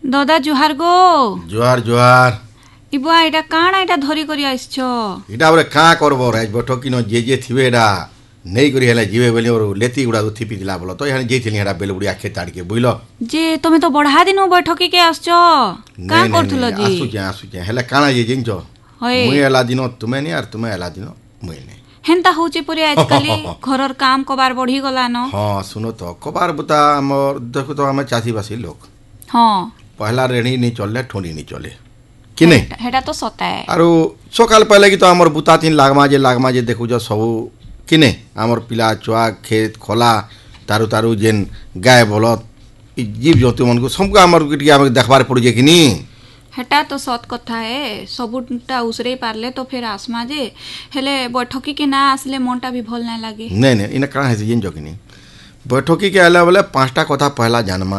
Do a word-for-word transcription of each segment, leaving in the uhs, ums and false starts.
दादा जुहार गो जुहार जुहार इबुआ एटा काଣା एटा धरी करी आइछ इटा बरे का करबो राज बैठक किनो जे जे थिबे एटा नहीं करी हेला जीवे बेले और लेती गुडा उथि पिदिला बोलो तो यानी जेथिली हेडा बेलुडी आखे ताड़ के बुइलो जे तमे तो बढ़ा दिनो बैठकी के आछो का करथुलो जी आसु जे आसु जे हेला काଣା जे जिंजो मुई एला दिनो तुमे नहीं और तुमे एला दिनो मुई नहीं हेंता होचे पुरे आजकल घरर काम कबार बढ़ी गला न हां सुनो तो कबार बुता हमर देखो तो हम चासी बासी लोग हां पहला रेणी नहीं चलले ठोडी नहीं चले कि नहीं हेडा तो सता है आरो सकाल पहले की तो हमर बुता तीन लागमा जे लागमा जे देखु जो सब किने आमर पिला चुआ खेत खोला तारु तारु जेन गाय बलद जीव जंतु मन को सबको आमर के आम देखबार पड़ जे किनी हेटा तो सत कथा है सबुटा उसरे पारले तो फिर आसमा जे हेले बैठकी के ना आसले मनटा भी भल ना लागे नहीं नहीं इना काना है जेन जो किनी बैठकी के आला बोले पांचटा कथा पहला जानमा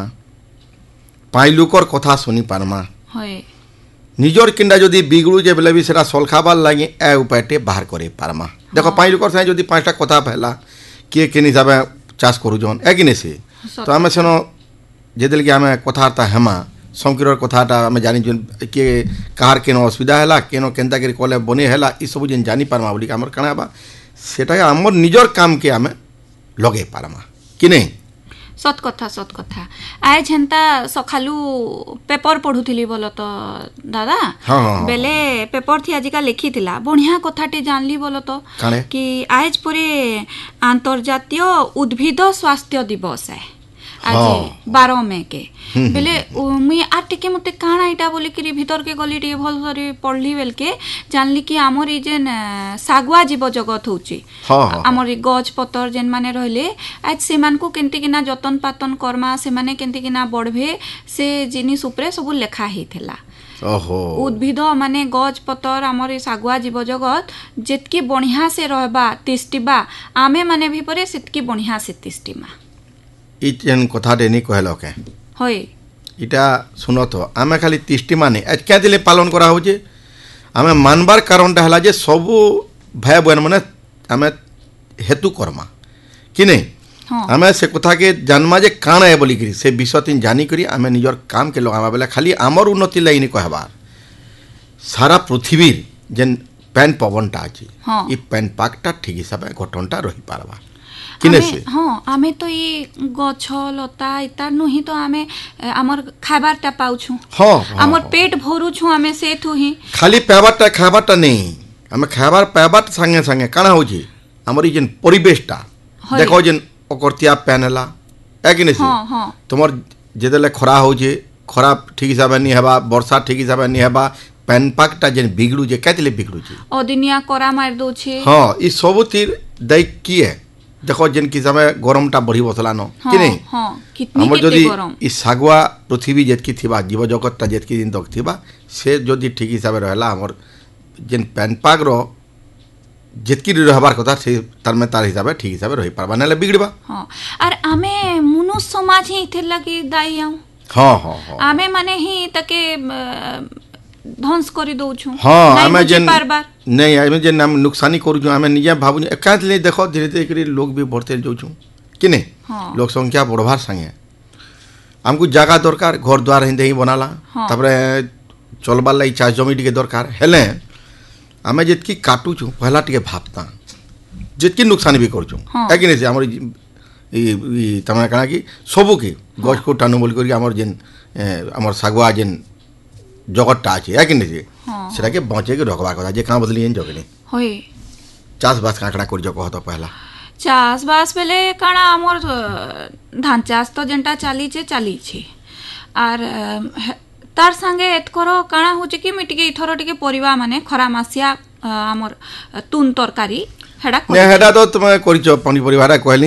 पाई लुकर कथा सुनी पारमा होय निजर किंडा जदी बिगड़ू जे बेले भी सेरा सलखाबार लागि ए उपायटे बाहर करे पारमा देखो पाई लुकर से जदी पांचटा कथा पहला के केनी हिसाबे चाष करू जन ए किने से तो हमें सेनो जेदेल के हमें कथाता हेमा संकिरर कथाटा हमें जानि जन के कार केनो असुविधा हैला केनो केनता के कोले बने हैला ई सब जन जानि पारमा बोली हमर कणा बा सेटा हमर निजर काम के हमें लगे पारमा कि नहीं सत कथा सत कथा आए झेंता सखालू पेपर पढुथिली बोलो तो दादा हाँ, हाँ, बेले पेपर थी आजिका लिखी थिला बढ़िया कथाटे जानली बोलो तो काणे? कि आज पुरे अंतर्जातीय उद्भिद स्वास्थ्य दिवस है आज हाँ। बारह मई के बेले मुई आ टिके मते काଣା इटा बोली कि भीतर के गली टिके भल सरी पढ़ली बेल के जानली कि हमर ई जेन सागुआ जीव जगत होची हाँ, हाँ, हमर ई गज पतर जेन माने रहले आज से मान को केंति किना जतन पातन कर्मा से माने केंति किना बढ़बे से जिनिस उपरे सब लेखा हेथिला ओहो उद्भिद माने गज पतर हमर ई सागुआ जीव जगत जेतकी बढ़िया से रहबा तिष्टिबा आमे माने भी परे सेतकी बढ़िया से तिष्टिमा इचन कथा देनी कहलो के होय इटा सुनो तो आमे खाली तिष्टि माने आज क्या दिले पालन करा हो जे आमे मानबार कारणटा हला जे सब भाई बहन माने आमे हेतु कर्मा कि नहीं हाँ। आमे से कथा के जन्मा जे काण है बोली करी से विषय तीन जानी करी आमे निजर काम के लगावा बेला खाली आमर उन्नति लाइनी कहबार सारा पृथ्वीर जेन पेन पवनटा अछि हाँ। ई पेन पाकटा ठीक हिसाबे गठनटा रही पारबा किने से हाँ आमे तो ये गछ लता इता नुही तो आमे हमर खाबारटा पाउछु हाँ, हमर हाँ। पेट भरुछु आमे सेथु ही खाली पैबारटा खाबारटा नहीं आमे खाबार पैबाट संगे संगे काना होची हमर ई जेन परिवेशटा होय। देखो जेन ओकरतिया पेनला है कि नहीं हाँ हाँ तुमर जेदेले खरा होचे खरा ठीक हिसाबे नहीं हेबा वर्षा ठीक हिसाबे नहीं हेबा पेन पाकटा जेन बिगड़ू जे कैतले बिगड़ू जे ओदिनिया कोरा मार दो छे हां ई सब तीर दै की है देखो जेन की समय गरमटा बढ़ी बसला न कि नहीं हां कितनी हमर केते जदी गरम ई सागुआ पृथ्वी जेतकी थिबा जीव जगतटा जेतकी दिन तक थिबा से जदी ठीक हिसाबे रहला हमर जेन पेन पाक रो जेतकी रहबार कथा से तार में तार हिसाबे ठीक हिसाबे रही पारबा नले बिगड़बा हां और आमे मनुष्य समाज ही थे लगी दाई आऊ हां हां हां आमे माने ही तके ध्वंस करी दउ छु हाँ आमे जेन बार बार नहीं आमे जेन हम नुकसानी करू छु आमे निजे भाबु एकात ले देखो धीरे धीरे करी लोग भी बढ़ते जाउ छु कि नहीं हाँ। लोक संख्या बढ़वार संगे हमको जगह दरकार घर द्वार हिंदे ही बनाला हाँ। तापरे चलबार लाई चास जमी टिके दरकार हेले आमे जेतकी काटू छु पहला टिके भाबता जेतकी नुकसान भी करू छु हाँ। है कि नहीं से हमर ई ई तमरा कना कि सबु के गछ को टानु बोल करी हमर जेन हमर सागवा जेन जगतटा আছে है कि नहीं हाँ। সেটাকে বাঁচে के रखवा কথা যে কাঁ বদলি এন জগনি होय চাষ বাস কাঁকড়া করি কহ তো পহলা चाष बास बेले काଣା हमर धान चाष तो जेंटा चाली छे चाली छे आर तार संगे एतकर काଣା होचे कि मिटिके इथर टिके परिवा माने खरा मासिया हमर तुन तरकारी हेडा ने हेडा तो तुम करिछ पनी परिवार कहली